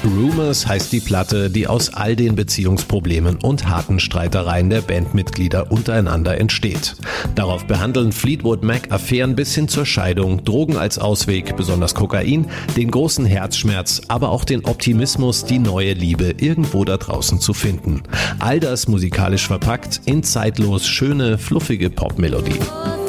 Rumours heißt die Platte, die aus all den Beziehungsproblemen und harten Streitereien der Bandmitglieder untereinander entsteht. Darauf behandeln Fleetwood Mac Affären bis hin zur Scheidung, Drogen als Ausweg, besonders Kokain, den großen Herzschmerz, aber auch den Optimismus, die neue Liebe irgendwo da draußen zu finden. All das musikalisch verpackt in zeitlos schöne, fluffige Popmelodien.